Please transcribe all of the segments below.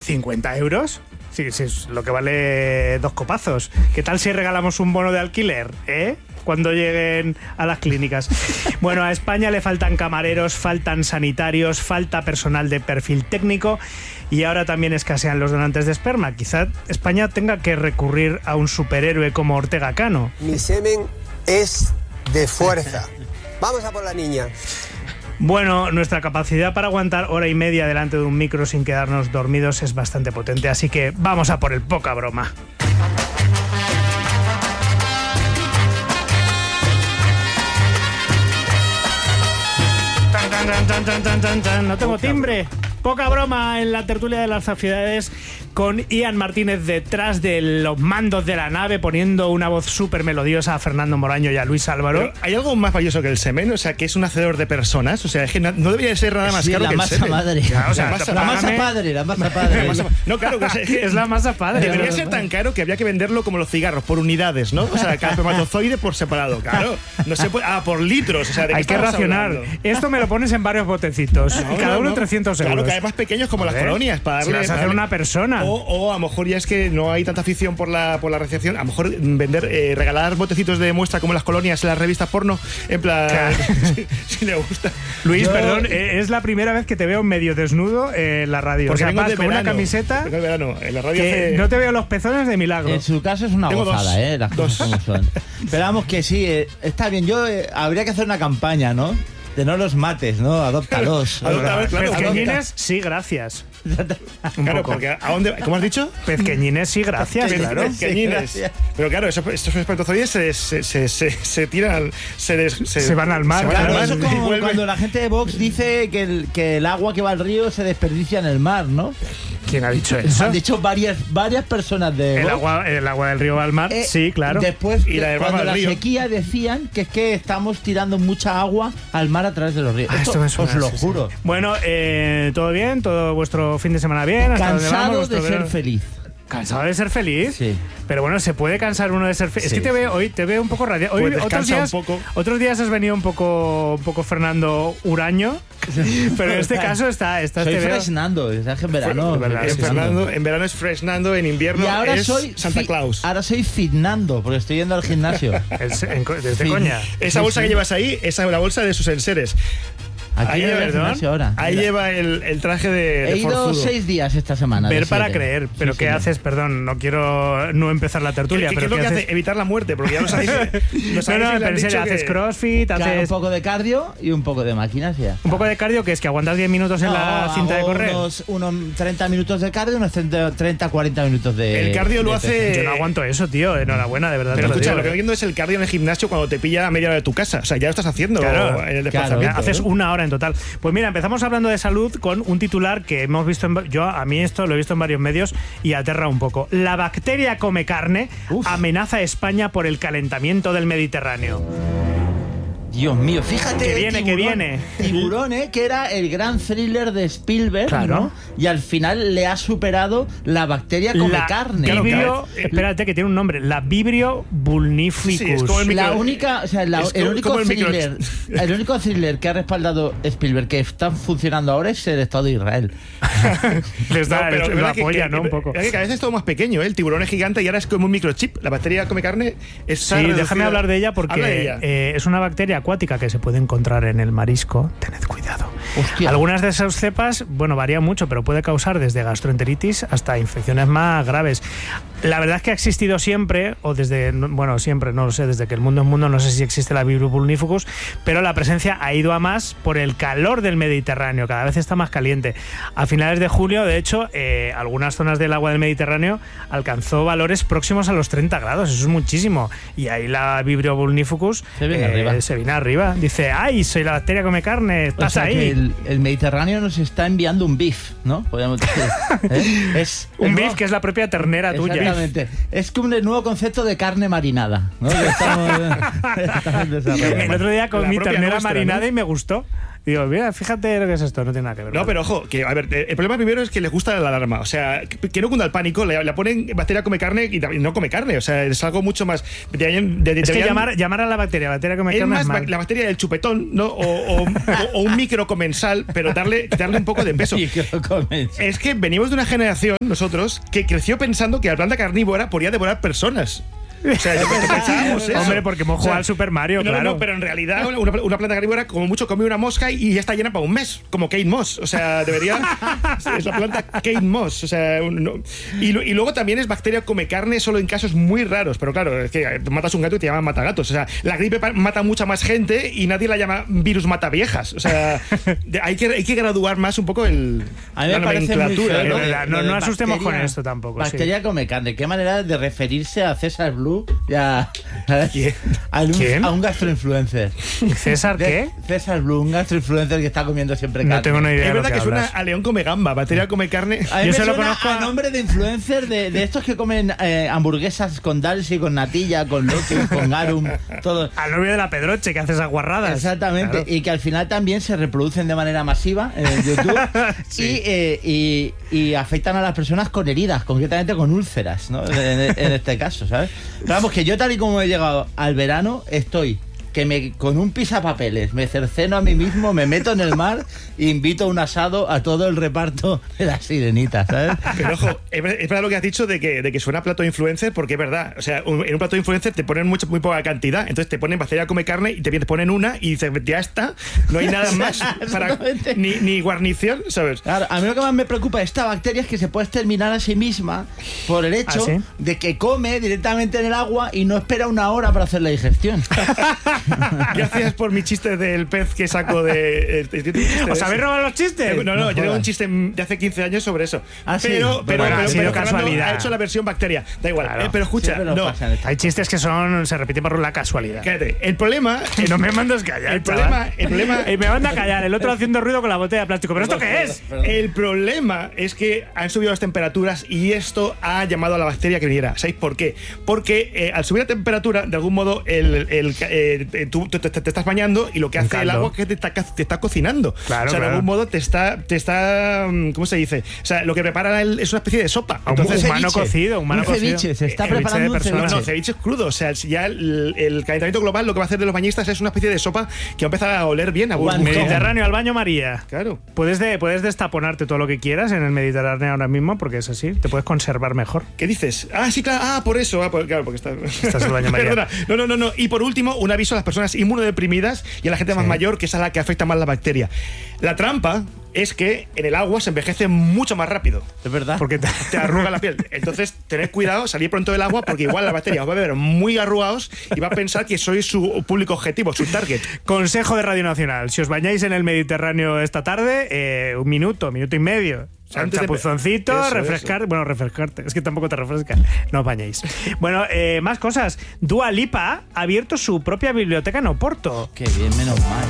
¿50 euros? Sí, es lo que vale 2 copazos. ¿Qué tal si regalamos un bono de alquiler, cuando lleguen a las clínicas? Bueno, a España le faltan camareros, faltan sanitarios, falta personal de perfil técnico y ahora también escasean los donantes de esperma. Quizá España tenga que recurrir a un superhéroe como Ortega Cano. Mi semen es de fuerza. Vamos a por la niña. Bueno, nuestra capacidad para aguantar hora y media delante de un micro sin quedarnos dormidos es bastante potente, así que vamos a por el poca broma. No tengo timbre. Poca broma en la tertulia de las zafidades con Ian Martínez detrás de los mandos de la nave poniendo una voz súper melodiosa a Fernando Moraño y a Luis Álvaro. Pero ¿hay algo más valioso que el semen? O sea, que es un hacedor de personas. O sea, es que no debería ser nada más caro que el semen. Madre. Claro, o sea, la masa padre. No, claro, es la masa padre. Debería ser tan caro que habría que venderlo como los cigarros, por unidades, ¿no? O sea, cada espermatozoide por separado. Claro, no se puede. Por litros. O sea, hay que racionar. Hablando? Esto me lo pones en varios botecitos. Cada uno 300 euros. Claro, que hay más pequeños como las colonias. Para darle, si vas a hacer una persona. O a lo mejor ya es que no hay tanta afición por la recepción. A lo mejor regalar botecitos de muestra como las colonias en las revistas porno. En plan, claro. si le gusta. Luis, perdón, es la primera vez que te veo medio desnudo en la radio. Porque o sea, vas con verano, una camiseta. En verano, en la radio no te veo los pezones de milagro. En su caso es una gozada, las cosas como son. Pero vamos que sí, está bien. Habría que hacer una campaña, ¿no? De no los mates, ¿no? Adóptalos. Pezqueñines, sí, gracias. Claro, porque ¿a dónde? ¿Cómo has dicho? Pezqueñines, sí, gracias. Claro. Pezqueñines. Sí, pero claro, estos espermatozoides se tiran, se van al mar. Claro, eso es como cuando la gente de Vox dice que el agua que va al río se desperdicia en el mar, ¿no? ¿Quién ha dicho eso? Han dicho varias personas de Vox. El agua del río va al mar, sí, claro. Después, y cuando la sequía decían que es que estamos tirando mucha agua al mar a través de los ríos. Esto os lo juro. Bueno, ¿todo bien? ¿Todo vuestro fin de semana bien? Cansado de ser feliz. ¿Cansado de ser feliz? Sí. Pero bueno, ¿se puede cansar uno de ser feliz? Sí, es que hoy te veo un poco radiante. Hoy otros días has venido un poco Fernando Huraño, pero en este caso está soy fresnando, es que en verano. En verano es fresnando, en invierno y ahora es soy Santa Claus. Ahora soy fitnando, porque estoy yendo al gimnasio. ¿Desde coña? Esa bolsa que llevas ahí es la bolsa de sus enseres. Ahí lleva el traje de He ido forzudo. 6 días esta semana. Ver para creer. ¿Pero qué haces? Perdón, no quiero empezar la tertulia. ¿Qué es lo que hace? Evitar la muerte, porque ya lo sabéis. Pero en serio, haces crossfit, haces un poco de cardio y un poco de máquinas ya. Un poco de cardio, que es que aguantas 10 minutos en la cinta de correr. Unos 30 minutos de cardio, unos 30-40 minutos de... El cardio lo hace... Yo no aguanto eso, tío. Enhorabuena, de verdad. Pero escucha, lo que viendo es el cardio en el gimnasio cuando te pilla a media hora de tu casa. O sea, ya lo estás haciendo en el desplazamiento. Haces una hora en total. Pues mira, empezamos hablando de salud con un titular que hemos visto a mí esto lo he visto en varios medios y aterra un poco. La bacteria come carne amenaza a España por el calentamiento del Mediterráneo. Dios mío, fíjate que viene. Tiburón, que era el gran thriller de Spielberg, claro, ¿no? Y al final le ha superado la bacteria come carne. Espérate, que tiene un nombre. La Vibrio vulnificus. Sí, es como la única, o sea, el único thriller que ha respaldado Spielberg que está funcionando ahora es el Estado de Israel. Les da la polla, ¿no? Un poco. Que cada vez es todo más pequeño, ¿eh? El tiburón es gigante y ahora es como un microchip. La bacteria come carne es... Sí, déjame hablar de ella porque es una bacteria acuática que se puede encontrar en el marisco. Tened cuidado. Hostia. Algunas de esas cepas, varían mucho, pero puede causar desde gastroenteritis hasta infecciones más graves. La verdad es que ha existido siempre, siempre, no lo sé, desde que el mundo es mundo, no sé si existe la Vibrio vulnificus, pero la presencia ha ido a más por el calor del Mediterráneo, cada vez está más caliente. A finales de julio, de hecho, algunas zonas del agua del Mediterráneo alcanzó valores próximos a los 30 grados, eso es muchísimo, y ahí la Vibrio vulnificus se viene arriba. Dice, ¡ay, soy la bacteria come carne! ¡Estás ahí! Que el Mediterráneo nos está enviando un beef, ¿no? Podríamos decir. Es un beef que es la propia ternera tuya. Exactamente. Es como el nuevo concepto de carne marinada, ¿no? Estamos el otro día comí ternera marinada, ¿no? Y me gustó. Digo, mira, fíjate lo que es esto, no tiene nada que ver. No, pero ojo, que a ver, el problema primero es que les gusta la alarma. O sea, que no cunda el pánico, le ponen bacteria come carne y no come carne. O sea, es algo mucho más. Es que llamar a la bacteria come carne más es mal. la bacteria del chupetón, ¿no? O un microcomensal, pero darle un poco de peso. Es que venimos de una generación, nosotros, que creció pensando que la planta carnívora podía devorar personas. O sea, yo pensábamos eso. Hombre, porque hemos jugado al Super Mario, claro. No, pero en realidad una planta carnívora como mucho come una mosca y ya está llena para un mes, como Kate Moss. O sea, debería... es la planta Kate Moss. O sea, y luego también es bacteria come carne solo en casos muy raros. Pero claro, es que matas un gato y te llaman matagatos. O sea, la gripe mata mucha más gente y nadie la llama virus mata viejas. O sea, hay que graduar más un poco la nomenclatura. No asustemos con esto tampoco. Bacteria come carne. Qué manera de referirse a César Blue. Ya, ¿Quién? A un gastroinfluencer. ¿César qué? César Blue, un gastroinfluencer que está comiendo siempre carne. No tengo ni idea. Es verdad que suena a León come gamba, bacteria come carne. Yo se lo conozco a nombre de influencer de estos que comen hamburguesas con Dalsi, con natilla, con leche, con garum, todo. Al novio de la Pedroche que hace esas guarradas. Exactamente, claro. Y que al final también se reproducen de manera masiva en YouTube. Sí. y afectan a las personas con heridas, concretamente con úlceras, ¿no? En este caso, ¿sabes? Pero vamos, que yo tal y como he llegado al verano, estoy que con un pisapapeles me cerceno a mí mismo, me meto en el mar e invito a un asado a todo el reparto de La Sirenita, ¿sabes? Pero ojo, es verdad lo que has dicho de que suena plato de influencer, porque es verdad. O sea, en un plato de influencer te ponen muy poca cantidad, entonces te ponen bacteria come carne y te ponen una y dices, ya está, no hay nada más para ni guarnición, ¿sabes? Claro, a mí lo que más me preocupa de esta bacteria es que se puede exterminar a sí misma por el hecho de que come directamente en el agua y no espera una hora para hacer la digestión. Gracias por mi chiste del pez que saco de... ¿Os habéis robado los chistes? No, yo tengo un chiste de hace 15 años sobre eso. Pero ha sido casualidad. Ha hecho la versión bacteria. Da igual. Claro. Pero escucha, hay chistes que se repiten por la casualidad. Cállate. El problema... Que no me mandas callar. El problema... Y me manda a callar. El otro haciendo ruido con la botella de plástico. ¿Pero esto qué es? El problema es que han subido las temperaturas y esto ha llamado a la bacteria que viniera. ¿Sabéis por qué? Porque al subir la temperatura, de algún modo, tú te estás bañando y lo que hace el agua es que te está cocinando. Claro, o sea, de algún modo te está ¿cómo se dice? O sea, lo que prepara es una especie de sopa. Entonces, humano cocido. Ceviche, se está preparando un ceviche. No, ceviche es crudo. O sea, ya el calentamiento global lo que va a hacer de los bañistas es una especie de sopa que va a empezar a oler bien. Mediterráneo al baño María. Claro. Puedes destaponarte todo lo que quieras en el Mediterráneo ahora mismo, porque es así. Te puedes conservar mejor. ¿Qué dices? Ah, sí, claro. Por eso. Claro, porque estás en el baño María. Perdona. No. Y por último, un aviso a las personas inmunodeprimidas y a la gente más mayor, que es a la que afecta más la bacteria. La trampa es que en el agua se envejece mucho más rápido. Es verdad. Porque te arruga la piel. Entonces, tened cuidado, salir pronto del agua, porque igual la bacteria os va a ver muy arrugados y va a pensar que sois su público objetivo, su target. Consejo de Radio Nacional: si os bañáis en el Mediterráneo esta tarde, un minuto y medio. Chapuzoncito, refrescarte. Es que tampoco te refresca. No os bañéis. Bueno, más cosas. Dua Lipa ha abierto su propia biblioteca en Oporto. Qué bien, menos mal.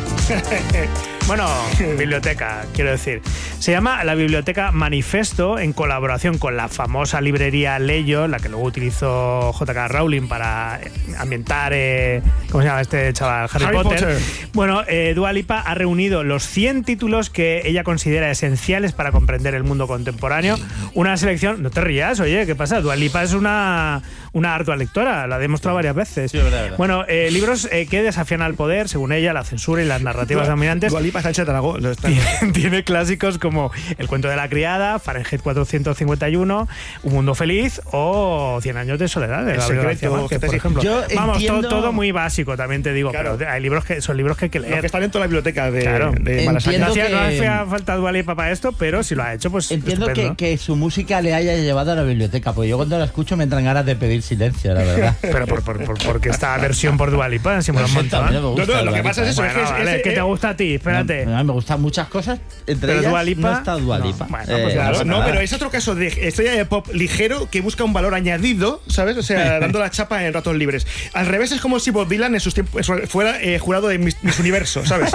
Bueno, biblioteca, quiero decir. Se llama la Biblioteca Manifesto, en colaboración con la famosa librería Leyo, la que luego utilizó J.K. Rowling para ambientar, ¿cómo se llama este chaval? Harry Potter. Bueno, Dua Lipa ha reunido los 100 títulos que ella considera esenciales para comprender el mundo contemporáneo. Una selección... No te rías, oye, ¿qué pasa? Dua Lipa es una ardua lectora, la ha demostrado varias veces. Sí, verdad. Bueno, libros que desafían al poder, según ella, la censura y las narrativas dominantes. Dua Lipa Sánchez Aragón. Tiene clásicos como El cuento de la criada, Fahrenheit 451, Un mundo feliz o 100 años de soledad de Gabriel García Márquez, por ejemplo. Vamos, todo muy básico, también te digo, claro. Pero hay libros que son libros que hay que leer. Lo que están en toda la biblioteca de Malasaña. No hacía falta Dua Lipa para esto, pero si lo ha hecho, pues entiendo que su música le haya llevado a la biblioteca, porque yo cuando la escucho me entran ganas de pedir silencio, la verdad. Pero porque esta versión por Dua Lipa se mola un montón. No, lo que pasa es eso. ¿Qué te gusta a ti? Espérate. Me gustan muchas cosas, entre ellas Dua Lipa, no está Dua Lipa. Bueno, pues claro, pero es otro caso de estrella de pop ligero que busca un valor añadido, ¿sabes? O sea, dando la chapa en ratos libres. Al revés, es como si Bob Dylan en sus tiempos fuera jurado de Miss Universo, ¿sabes?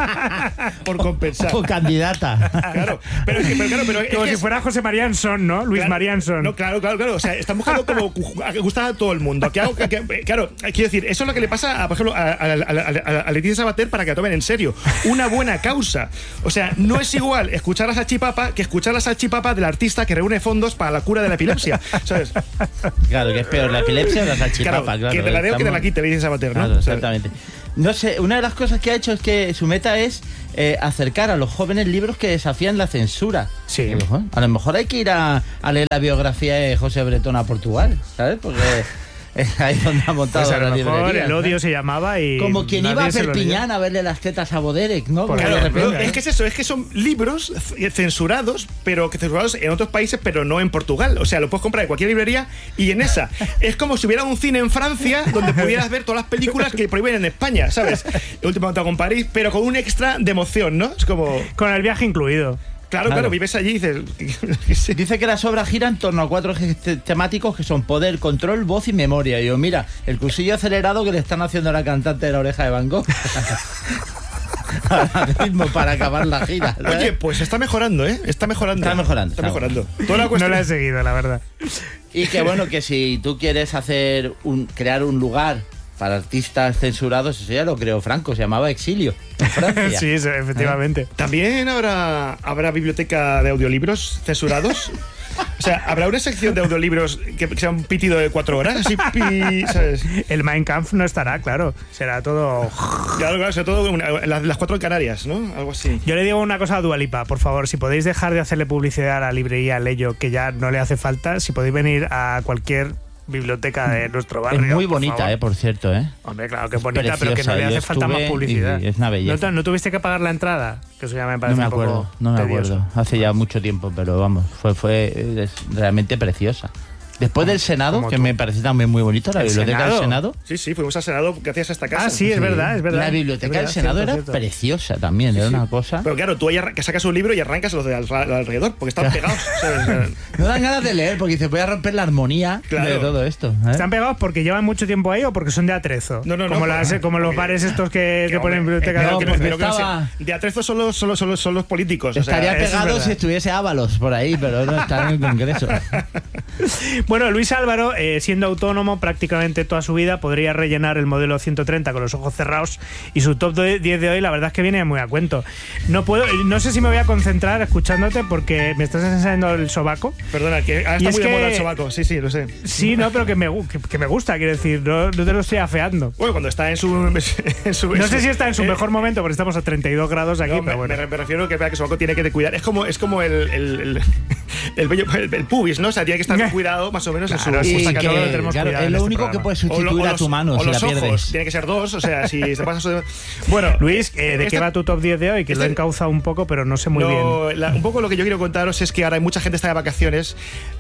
Por compensar. O candidata. Claro. Pero como si fuera José María Ansón, ¿no? Luis María Ansón. No, claro. O sea, están buscando como gustar a todo el mundo. Claro, quiero decir, eso es lo que le pasa, por ejemplo, a Leticia Sabater para que la tomen en serio. Una buena causa. O sea, no es igual escuchar la salchipapa que escuchar la salchipapa del artista que reúne fondos para la cura de la epilepsia, ¿sabes? Claro, que es peor, la epilepsia o la salchipapa. Claro, que te la dé o que te la quite, le dice Sabater, ¿no? Claro, exactamente. No sé, una de las cosas que ha hecho es que su meta es acercar a los jóvenes libros que desafían la censura. Sí. A lo mejor hay que ir a leer la biografía de José Bretón a Portugal, ¿sabes? Porque es ahí donde ha montado Pues a lo la mejor librería. El odio se llamaba y... Como quien iba a Perpiñán a verle las tetas a Boderek, ¿no? Pues Porque claro, de repente, Es que es eso, es que son libros censurados, pero que censurados en otros países, pero no en Portugal. O sea, lo puedes comprar en cualquier librería y en esa. Es como si hubiera un cine en Francia donde pudieras ver todas las películas que prohíben en España, ¿sabes? El último contacto con París, pero con un extra de emoción, ¿no? Es como... Con el viaje incluido. Claro, vives allí y dices... Dice que las obras giran en torno a 4 ejes temáticos que son poder, control, voz y memoria. Y yo, mira, el cursillo acelerado que le están haciendo a la cantante de La Oreja de Van Gogh. Ahora mismo para acabar la gira, ¿sabes? Oye, pues está mejorando, ¿eh? Está mejorando. Está mejorando. Toda la No cuestión... la he seguido, la verdad. Y que bueno, que si tú quieres crear un lugar para artistas censurados, eso ya lo creó Franco, se llamaba Exilio, en Francia. Sí, efectivamente. ¿También habrá biblioteca de audiolibros censurados? O sea, ¿habrá una sección de audiolibros que sea un pitido de 4 horas? Así, ¿sabes? El Mein Kampf no estará, claro. Será todo... Claro, sobre todo las 4 en Canarias, ¿no? Algo así. Yo le digo una cosa a Dua Lipa, por favor, si podéis dejar de hacerle publicidad a la librería Leyo, que ya no le hace falta, si podéis venir a cualquier biblioteca de nuestro barrio. Es muy bonita, favor. por cierto, ¿eh? Hombre, claro que es bonita, Preciosa. pero que no le Yo hace falta más estuve publicidad. y es una belleza. ¿No tuviste que pagar la entrada? Que eso ya me No parece me un poco acuerdo, no me tedioso. acuerdo. Hace ya mucho tiempo, pero vamos, es realmente preciosa. Después del Senado, como que tú. me parece también muy bonita, la ¿El biblioteca Senado? del Senado. Sí, fuimos al Senado gracias a esta casa. Ah, sí, es verdad. La biblioteca Es verdad, del Senado cierto, era cierto. preciosa también, era una cosa. Pero claro, tú ahí que sacas un libro y arrancas los de alrededor, porque están pegados, ¿sabes? No dan ganas de leer porque dice, voy a romper la armonía Claro. de todo esto. ¿eh? ¿Están pegados porque llevan mucho tiempo ahí o porque son de atrezo? No, Como los bares estos que ponen en biblioteca. no, de porque atrezo. estaba- De atrezo son los políticos. O sea, Estaría eso es pegado verdad. si estuviese Ábalos por ahí, pero no está en el Congreso. Bueno, Luis Álvaro, siendo autónomo prácticamente toda su vida, podría rellenar el modelo 130 con los ojos cerrados, y su top 10 de hoy la verdad es que viene muy a cuento. No sé si me voy a concentrar escuchándote porque me estás enseñando el sobaco. Perdona, que ahora Y está es muy de que- moda el sobaco. Sí, lo sé. Sí, no, pero que me gusta, quiero decir, no te lo estoy afeando. Bueno, cuando está en su... No sé si está en su mejor momento, porque estamos a 32 grados aquí, No, pero bueno. me refiero que el sobaco tiene que cuidar. Es como el pubis, ¿no? O sea, tiene que estar cuidado más o menos Claro, en sí, su... Y saca que, todo, lo tenemos claro, cuidado es en lo este único que programa. puede sustituir a tu mano o si la los ojos, pierdes. tiene que ser 2, o sea, si te pasas... Bueno, Luis, ¿de qué va tu top 10 de hoy? Que lo he este- encauzado un poco, pero no sé muy bien. Un poco lo que yo quiero contaros es que ahora hay mucha gente está de vacaciones,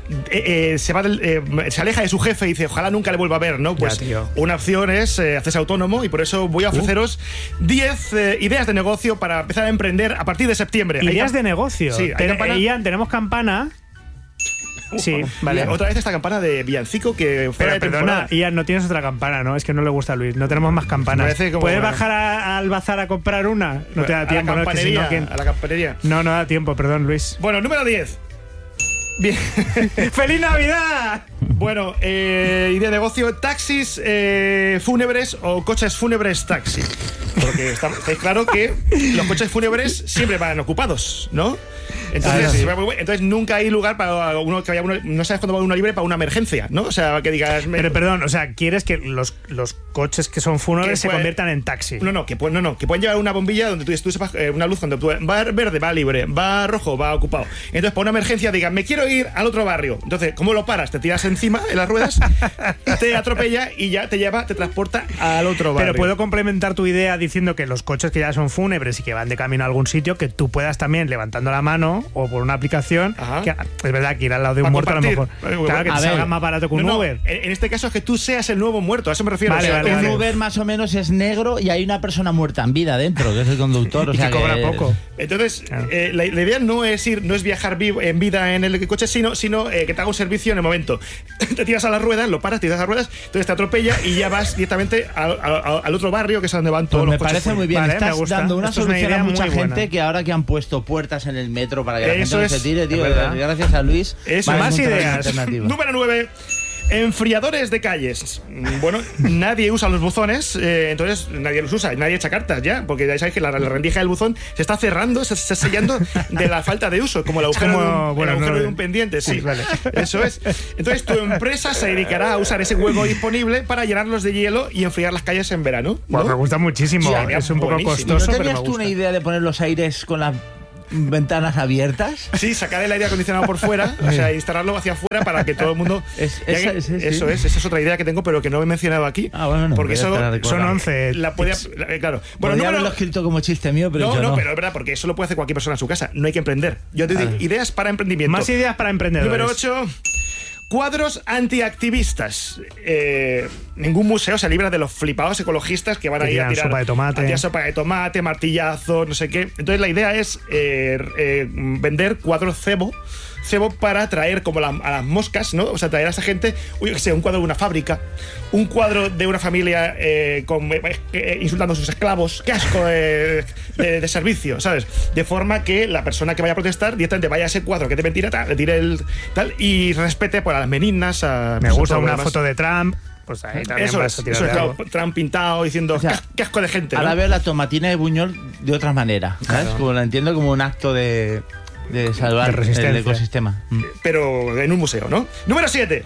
se aleja de su jefe y dice, ojalá nunca le vuelva a ver, ¿no? Pues tío. una opción es hacerse autónomo, y por eso voy a ofreceros 10 ideas de negocio para empezar a emprender a partir de septiembre. Ideas de negocio. Sí, hay campana. Ian, tenemos campana. Sí, vale. Otra vez esta campana de villancico que fuera Pero de perdona, temporada. Ian, no tienes otra campana, ¿no? Es que no le gusta a Luis. No tenemos más campanas. Parece como- ¿Puedes bajar al bazar a comprar una? No te da tiempo, a la ¿no? Es que si campanería, no, ¿quién? a la campanería. No da tiempo, perdón, Luis. Bueno, número 10. Bien. ¡Feliz Navidad! Bueno, idea de negocio: taxis fúnebres o coches fúnebres taxi. Porque está claro que los coches fúnebres siempre van ocupados, ¿no? Entonces, entonces nunca hay lugar para uno que vaya no sabes cuándo va uno libre para una emergencia, ¿no? O sea, que digas... Pero perdón, o sea, ¿quieres que los coches que son fúnebres Que se puede- conviertan en taxi? que pueden llevar una bombilla donde tú sepas, una luz cuando tú, va verde, va libre, va rojo, va ocupado. Entonces, para una emergencia, digan, me quiero ir al otro barrio. Entonces, ¿cómo lo paras? Te tiras encima en las ruedas, te atropella y ya te transporta al otro barrio. Pero puedo complementar tu idea diciendo que los coches que ya son fúnebres y que van de camino a algún sitio, que tú puedas también levantando la mano o por una aplicación, Ajá. que es verdad que ir al lado de un Para muerto a lo mejor. compartir. Claro, que A te ver, salga más barato que un No, Uber. en este caso es que tú seas el nuevo muerto, a eso me refiero. Vale, O sea, vale, Un vale. Uber más o menos es negro y hay una persona muerta en vida dentro, que es el conductor. O Y sea que cobra poco. Entonces, Claro. la idea no es viajar en vida en el coche, sino que te haga un servicio en el momento. Te tiras a las ruedas, lo paras, te tiras a las ruedas, entonces te atropella y ya vas directamente al otro barrio, que es donde van todos Pues me los coches. parece muy bien. Vale, me Estás gusta. dando una Esto es una solución a idea mucha muy gente buena. que ahora que han puesto puertas en el metro para que la Eso gente no es, se tire, tío. es verdad. Gracias a Luis. Eso van a es. Más encontrar una ideas. alternativa. Número 9. Enfriadores de calles. Bueno, nadie usa los buzones, entonces nadie los usa, nadie echa cartas ya, porque ya sabéis que la rendija del buzón se está cerrando, se está sellando de la falta de uso, como el agujero, de un pendiente. Sí, vale. Eso es. Entonces tu empresa se dedicará a usar ese hueco disponible para llenarlos de hielo y enfriar las calles en verano, ¿no? Bueno, me gusta muchísimo. Sí, es un poco buenísimo. costoso, ¿No pero me tenías tú gusta. una idea de poner los aires con las ventanas abiertas? Sí, sacar el aire acondicionado por fuera, o sea, instalarlo hacia afuera para que todo el mundo... Esa es otra idea que tengo, pero que no he mencionado aquí. Bueno, porque eso son 11. Claro. Bueno, podría haberlo escrito como chiste mío, pero yo no. Pero es verdad, porque eso lo puede hacer cualquier persona en su casa. No hay que emprender. Yo te digo, ideas para emprendimiento. Más ideas para emprendedores. Número 8. Cuadros antiactivistas. Ningún museo se libra de los flipados ecologistas que van a ir a tirar sopa de tomate, martillazos, no sé qué. Entonces la idea es vender cuadros cebo para atraer como a las moscas, ¿no? O sea, traer a esa gente, un cuadro de una fábrica, un cuadro de una familia insultando a sus esclavos. ¡Qué asco de servicio! ¿Sabes? De forma que la persona que vaya a protestar directamente vaya a ese cuadro que te mentira, le tire el tal y respete por a las meninas. Me gusta una foto de Trump. Pues ahí también eso es, claro, Trump pintado diciendo, o sea, qué asco de gente, ¿no? Ahora veo la tomatina de Buñol de otra manera, ¿sabes? Claro. Como la entiendo como un acto de salvar el ecosistema. Pero en un museo, ¿no? Número 7.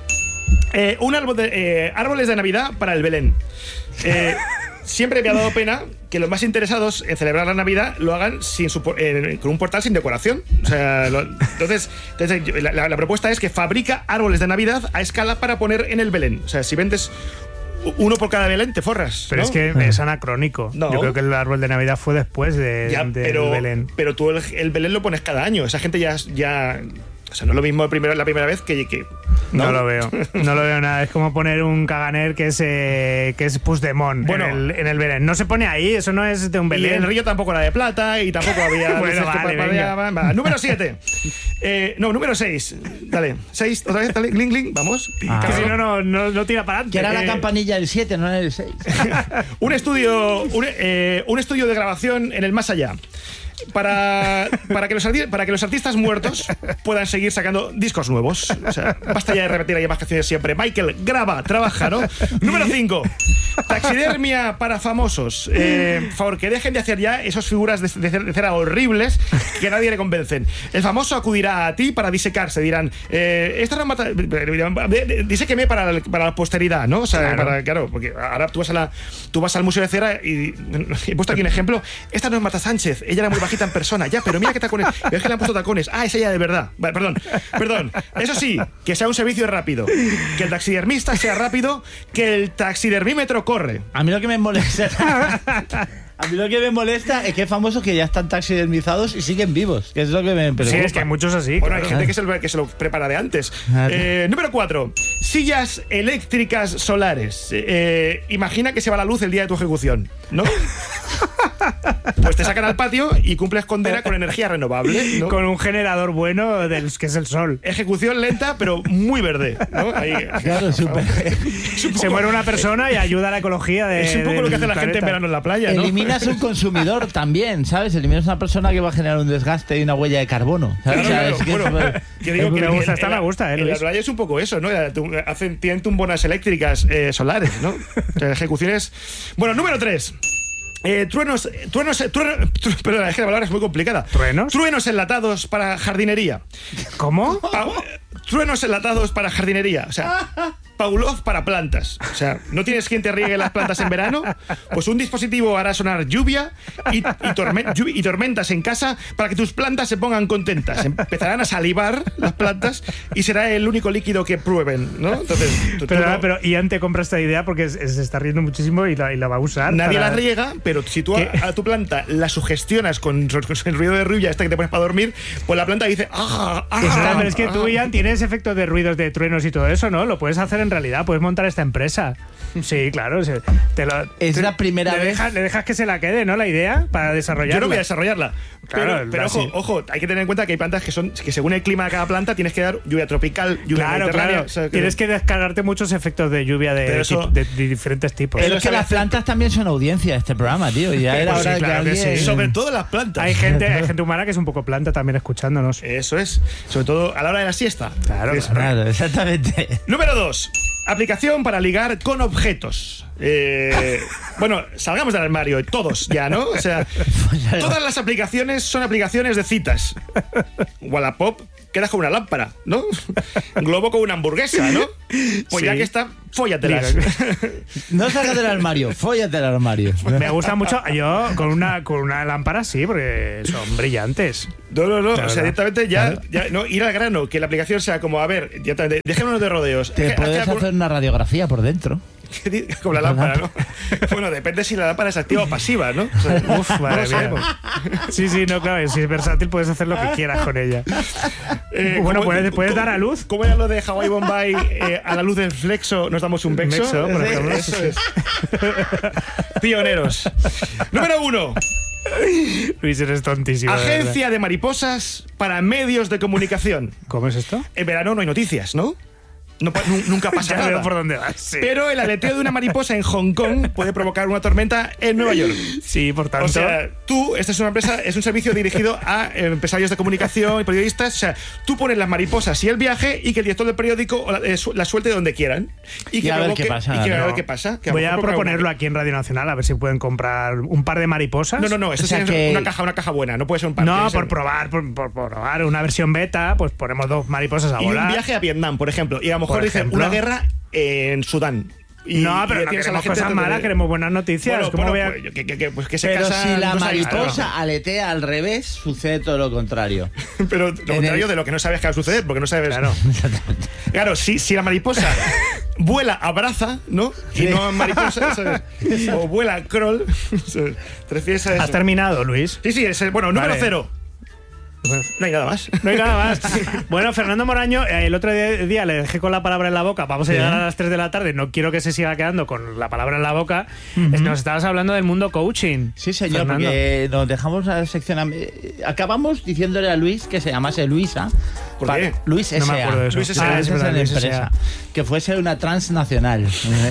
Árboles de Navidad para el Belén. Siempre me ha dado pena que los más interesados en celebrar la Navidad lo hagan con un portal sin decoración. O sea, entonces la propuesta es que fabrica árboles de Navidad a escala para poner en el Belén. O sea, si vendes uno por cada Belén, te forras, pero ¿no? es que es anacrónico. No. Yo creo que el árbol de Navidad fue después del Belén. Pero tú el Belén lo pones cada año. Esa gente ya o sea, no es lo mismo la primera vez que no lo veo. No lo veo nada. Es como poner un caganer que es Puigdemont en el Belén. No se pone ahí, eso no es de un Belén. Y en el Río tampoco era de plata y tampoco había... Bueno, vale, Número 7. Número 6. Dale. 6, otra vez, dale. Gling, vamos. Que si no tira para adelante. Que era la campanilla del 7, no era el 6. Un estudio de grabación en el más allá. Para que los artistas muertos puedan seguir sacando discos nuevos. O sea, basta ya de repetir ahí más canciones siempre. Michael, graba, trabaja, ¿no? Número 5. Taxidermia para famosos. Por favor, que dejen de hacer ya esas figuras de cera horribles que a nadie le convencen. El famoso acudirá a ti para disecarse. Dirán, esta no mata... Diséqueme para la posteridad, ¿no? O sea, claro, porque ahora tú vas al Museo de Cera y he puesto aquí un ejemplo. Esta no es Marta Sánchez, ella era muy bajita en persona, ya, pero mira qué tacones. Pero es que le han puesto tacones. Es ella de verdad. Vale, perdón. Eso sí, que sea un servicio rápido. Que el taxidermista sea rápido, que el taxidermímetro corre. A mí lo que me molesta... A mí lo que me molesta es que hay famosos que ya están taxidermizados y siguen vivos, que es lo que me preocupa. Sí, es que hay muchos así. Bueno, hay gente que se lo prepara de antes. Número 4. Sillas eléctricas solares. Imagina que se va la luz el día de tu ejecución, ¿no? Pues te sacan al patio y cumples condena con energía renovable, ¿no? Con un generador bueno que es el sol. Ejecución lenta, pero muy verde, ¿no? Ahí, claro, súper. Se muere una persona y ayuda a la ecología es un poco lo que hace la gente en verano en la playa, ¿no? Eliminas un consumidor también, ¿sabes? Eliminas una persona que va a generar un desgaste y una huella de carbono, ¿sabes? Claro, que digo que me gusta, en la playa es un poco eso, ¿no? Tienen tumbonas eléctricas solares, ¿no? O sea, ejecuciones... Bueno, número 3. Truenos, perdón, es que la palabra es muy complicada. ¿Truenos? Truenos enlatados para jardinería. ¿Cómo? Truenos enlatados para jardinería. O sea, Pavlov para plantas. O sea, ¿no tienes quien te riegue las plantas en verano? Pues un dispositivo hará sonar lluvia y tormentas en casa para que tus plantas se pongan contentas. Empezarán a salivar las plantas y será el único líquido que prueben, ¿no? Entonces, pero Ian te compra esta idea porque se está riendo muchísimo y la va a usar. Nadie la riega, pero si tú a tu planta la sugestionas con el ruido de lluvia que te pones para dormir, pues la planta dice... Pero es que tú, Ian, tienes efectos de ruidos de truenos y todo eso, ¿no? Lo puedes hacer en realidad, puedes montar esta empresa. Sí, claro. Es la primera vez. Le dejas que se la quede, ¿no? La idea para desarrollarla. Yo no voy a desarrollarla. Claro, pero ojo, hay que tener en cuenta que hay plantas que según el clima de cada planta tienes que dar lluvia tropical, lluvia mediterránea. Claro. O sea, tienes que descargarte muchos efectos de lluvia de diferentes tipos. Pero es que las plantas también son audiencia de este programa, tío. Ya era hora que alguien... Sobre todo las plantas. Hay gente humana que es un poco planta también escuchándonos. Eso es. Sobre todo a la hora de la siesta. Claro, exactamente. Número 2. Aplicación para ligar con objetos. Bueno, salgamos del armario, todos ya, ¿no? O sea, todas las aplicaciones son aplicaciones de citas. Wallapop, quedas con una lámpara, ¿no? Globo con una hamburguesa, ¿no? Pues Sí. ya que está, fóllatelas. No salgas del armario, fóllate del armario. Me gusta mucho. Yo con una lámpara sí, porque son brillantes. No, Claro, o sea, no. directamente ya, no, ir al grano, que la aplicación sea como, a ver, ya dejémonos de rodeos. Te puedes hacer una radiografía por dentro. Con la lámpara, ¿no? Bueno, depende si la lámpara es activa o pasiva, ¿no? O sea, Uf, madre no lo mía. sabemos. Sí, no, claro, si es versátil puedes hacer lo que quieras con ella. Bueno, puedes dar a luz. ¿Cómo era lo de Hawái Bombay? A la luz del flexo nos damos un bexo. Bexo, por Sí, ejemplo. eso es. Pioneros. Número 1. Luis, eres tontísimo. de verdad. Agencia de mariposas para medios de comunicación. ¿Cómo es esto? En verano no hay noticias, ¿no? Nunca pasa Ya nada. veo por dónde vas. Sí. Pero el aleteo de una mariposa en Hong Kong puede provocar una tormenta en Nueva York. Sí, por tanto. O sea, esta es una empresa, es un servicio dirigido a empresarios de comunicación y periodistas. O sea, tú pones las mariposas y el viaje y que el director del periódico la suelte donde quieran. Y a ver qué pasa, Y que ¿no? a ver qué pasa. Que voy lo a mejor proponerlo aquí en Radio Nacional, a ver si pueden comprar un par de mariposas. No, esto O sea es que- una caja buena, no puede ser un par. No, tiene que por ser- probar, por probar una versión beta, pues ponemos 2 mariposas a Y un volar. viaje a Vietnam, por ejemplo. Y a lo mejor Por dicen ejemplo. una guerra en Sudán. Y, No, pero y no tienes a la queremos gente cosas donde- malas, queremos buenas noticias. Bueno, ¿Cómo voy a- pues que se Pero casan si la dos mariposa aristas, aletea al revés, sucede todo lo contrario. ¿no? Pero lo contrario el- de lo que no sabes que va a suceder, porque no sabes. Claro. Claro, si la mariposa vuela, abraza, ¿no? Y no mariposa, ¿sabes? O vuela, crawl. ¿Sabes? ¿Te refieres a eso? ¿Has terminado, Luis? Sí, es el. Bueno, número Vale. 0. No hay nada más. No hay nada más. Bueno, Fernando Moraño, el otro día le dejé con la palabra en la boca. Vamos a llegar a las 3 de la tarde. No quiero que se siga quedando con la palabra en la boca. Nos estabas hablando del mundo coaching. Sí, señor, Fernando. porque nos dejamos la sección. Acabamos diciéndole a Luis que se llamase Luisa. ¿Por qué? Luis No me S.A. acuerdo de eso. Luis S.A. Es Esa verdad, es la Luis empresa. S.A. Que fuese una transnacional.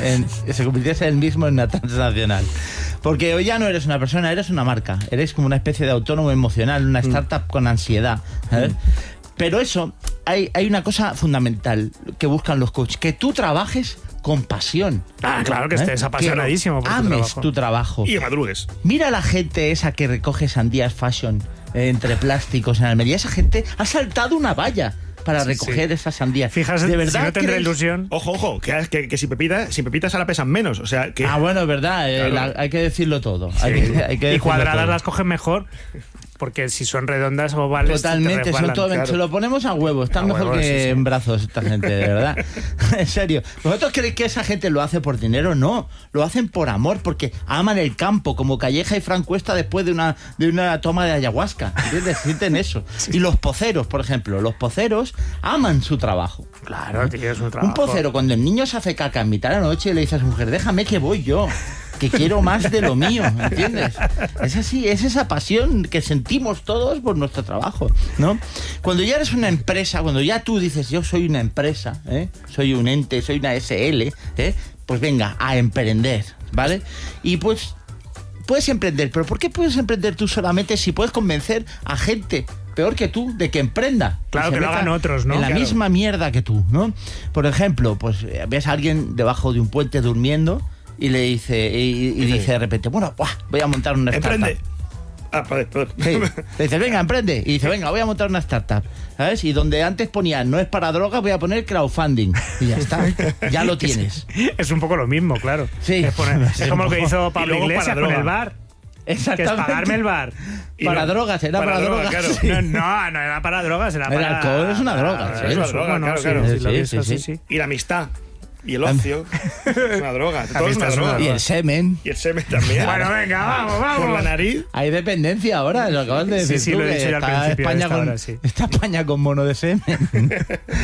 Se convirtiese él mismo en una transnacional. Porque hoy ya no eres una persona, eres una marca. Eres como una especie de autónomo emocional, una startup con ansiedad. ¿sabes? Pero eso, hay una cosa fundamental que buscan los coaches: que tú trabajes con pasión. Ah, claro, que estés apasionadísimo por tu ames trabajo. tu trabajo. Y madrugues. Mira a la gente esa que recoge sandías fashion entre plásticos en Almería. Esa gente ha saltado una valla para recoger esas sandías. Fíjate, ¿De verdad si no tendré creéis? ilusión. Ojo, que si pepitas ahora pesan menos. O sea, que. Ah, bueno, es verdad. Claro. Hay que decirlo todo. Hay que Y decirlo cuadradas todo. las cogen mejor. Porque si son redondas o ovales. Totalmente, te resbalan. son todo, claro. se lo ponemos a huevo, están A mejor huevo, que sí, sí. en brazos esta gente, de verdad. En serio. ¿Vosotros creéis que esa gente lo hace por dinero? No, lo hacen por amor, porque aman el campo, como Calleja y Fran Cuesta después de una toma de ayahuasca. ¿Entiendes? Sienten eso. Y los poceros, por ejemplo, los poceros aman su trabajo. Claro, tío, es un trabajo. Un pocero, cuando el niño se hace caca en mitad de la noche, le dice a su mujer: déjame que voy yo, que quiero más de lo mío, ¿entiendes? Es así, es esa pasión que sentimos todos por nuestro trabajo, ¿no? Cuando ya eres una empresa, cuando ya tú dices: yo soy una empresa, soy un ente, soy una SL, pues venga, a emprender, ¿vale? Y pues puedes emprender, pero ¿por qué puedes emprender tú solamente si puedes convencer a gente peor que tú de que emprenda? Claro, se que lo meta hagan otros, ¿no? En la Claro. misma mierda que tú, ¿no? Por ejemplo, pues ves a alguien debajo de un puente durmiendo y le dice, y dice de repente: bueno, ¡buah! Voy a montar una startup. Emprende. Ah, perdón. Sí. Le dice: venga, emprende. Y dice: venga, voy a montar una startup. ¿Sabes? Y donde antes ponía no es para drogas, voy a poner crowdfunding. Y ya está. Ya lo tienes. Es un poco lo mismo, claro. Sí. Es como lo que hizo Y Pablo luego Iglesias para con droga. el bar. Que es Exactamente. pagarme el bar. Y Para no- drogas, era para drogas. claro. Sí. No era para drogas, era El para... alcohol es una droga, para- sí. Es una eso, droga, bueno, claro, sí, claro. sí, lo Sí, ves sí, así, sí. sí. Y la amistad. Y el ocio. Es una droga. Todo es amistad una es una droga. Y el semen. Y el semen también. Bueno, venga, vamos. Por la nariz. Hay dependencia ahora, lo acabas de decir. Sí, tú, lo he que dicho yo al está principio de España esta con, hora, sí. está España con mono de semen.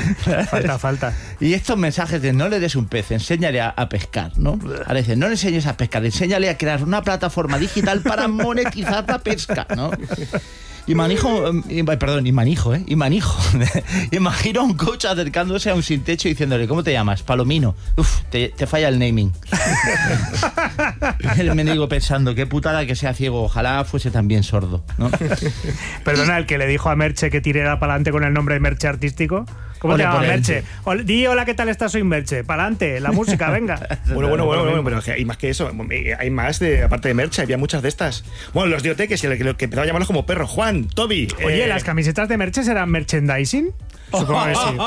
Falta. Y estos mensajes de no le des un pez, enséñale a pescar, ¿no? Ahora dicen: no le enseñes a pescar, enséñale a crear una plataforma digital para monetizar la pesca, ¿no? Imagino a un coach acercándose a un sin techo y diciéndole: ¿cómo te llamas? Palomino. Uf, te falla el naming. El mendigo pensando: qué putada que sea ciego, ojalá fuese también sordo, ¿no? Perdona, el que le dijo a Merche que tirara para adelante con el nombre de Merche artístico. ¿Cómo te Ole llamas, por él. Merche? Di hola, ¿qué tal estás? Soy Merche. Pa'lante, la música, venga. Bueno, pero hay más que eso. Hay más, aparte de merch, había muchas de estas. Bueno, los de OT, que empezaba a llamarlos como perro. Juan, Toby. Oye, ¿las camisetas de Merche serán merchandising? Supongo que sí.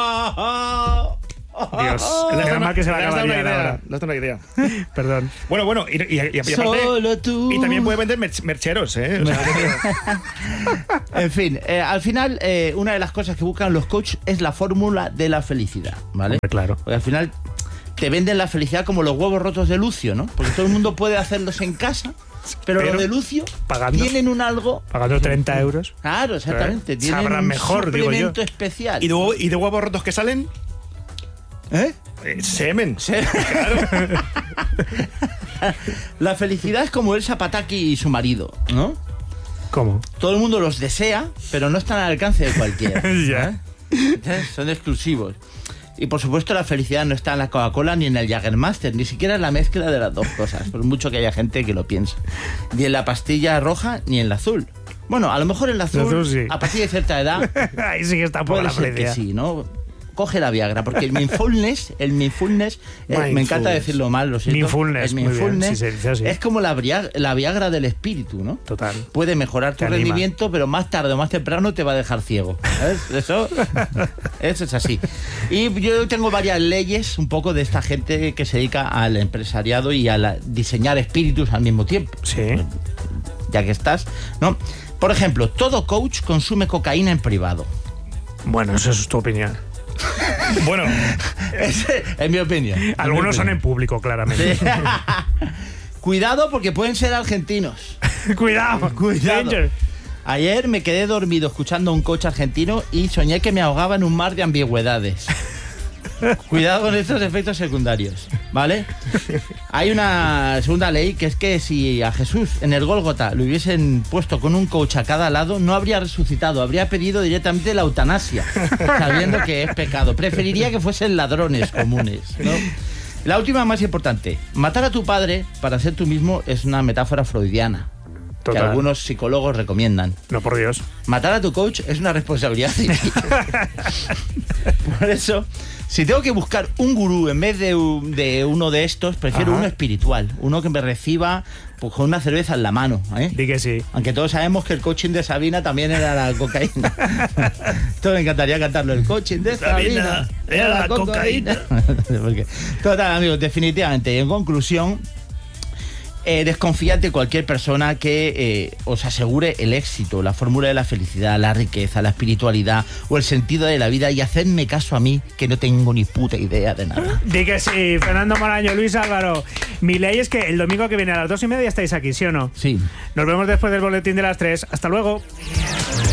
Dios, menos mal que se va a acabar ya la hora. Le has dado una idea. Perdón. Bueno, y aparte, Solo tú. y también puede vender mercheros, ¿eh? O sea, En fin, al final, una de las cosas que buscan los coaches es la fórmula de la felicidad, ¿vale? Hombre, claro. Porque al final te venden la felicidad como los huevos rotos de Lucio, ¿no? Porque todo el mundo puede hacerlos en casa, pero los de Lucio pagando. tienen un algo... Pagando 30 euros. Claro, exactamente. Tienen Sabrán un mejor, digo yo. suplemento especial. ¿Y de huevos rotos que salen? ¿Eh? Semen. La felicidad es como Elsa Pataki y su marido, ¿no? ¿Cómo? Todo el mundo los desea, pero no están al alcance de cualquiera. Ya. ¿Eh? Son exclusivos. Y por supuesto la felicidad no está en la Coca-Cola ni en el Jägermeister, ni siquiera en la mezcla de las dos cosas, por mucho que haya gente que lo piense. Ni en la pastilla roja ni en la azul. Bueno, a lo mejor en la azul, sí. a partir de cierta edad, Ahí sí que está por puede la ser que felicidad. sí, ¿no? Coge la Viagra, porque el mindfulness, me encanta decirlo mal, lo siento. Mindfulness, El muy bien, mindfulness sí se dice así. es como la Viagra del espíritu, ¿no? Total. Puede mejorar tu Te anima. rendimiento, pero más tarde o más temprano te va a dejar ciego. ¿Sabes? Eso es así. Y yo tengo varias leyes un poco de esta gente que se dedica al empresariado y a diseñar espíritus al mismo tiempo. Sí. Ya que estás, ¿no? Por ejemplo, todo coach consume cocaína en privado. Bueno, eso es tu opinión. Bueno, Es mi opinión. Algunos son en público, claramente. Sí. Cuidado porque pueden ser argentinos. Cuidado. Danger. Ayer me quedé dormido escuchando a un coach argentino y soñé que me ahogaba en un mar de ambigüedades. Cuidado con estos efectos secundarios, ¿vale? Hay una segunda ley que es que si a Jesús en el Gólgota lo hubiesen puesto con un coach a cada lado, no habría resucitado, habría pedido directamente la eutanasia, sabiendo que es pecado. Preferiría que fuesen ladrones comunes, ¿no? La última más importante, matar a tu padre para ser tú mismo es una metáfora freudiana. Total. Que algunos psicólogos recomiendan. No, por Dios. Matar a tu coach es una responsabilidad civil. Por eso, si tengo que buscar un gurú en vez de uno de estos, prefiero uno espiritual. Uno que me reciba pues, con una cerveza en la mano. Di que sí. Aunque todos sabemos que el coaching de Sabina también era la cocaína. Esto me encantaría cantarlo. El coaching de Sabina era la cocaína. Porque, total, amigos, definitivamente. En conclusión, desconfiad de cualquier persona que os asegure el éxito, la fórmula de la felicidad, la riqueza, la espiritualidad o el sentido de la vida, y hacedme caso a mí, que no tengo ni puta idea de nada. Di que sí. Fernando Moraño, Luis Álvaro. Mi ley es que el domingo que viene a las 2:30 estáis aquí, ¿sí o no? Sí. Nos vemos después del boletín de las 3. Hasta luego.